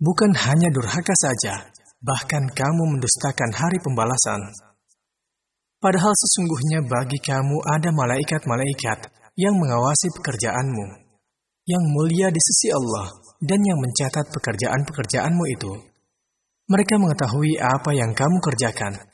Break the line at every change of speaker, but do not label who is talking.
Bukan hanya durhaka saja, bahkan kamu mendustakan hari pembalasan. Padahal sesungguhnya bagi kamu ada malaikat-malaikat yang mengawasi pekerjaanmu, yang mulia di sisi Allah dan yang mencatat pekerjaan-pekerjaanmu itu. Mereka mengetahui apa yang kamu kerjakan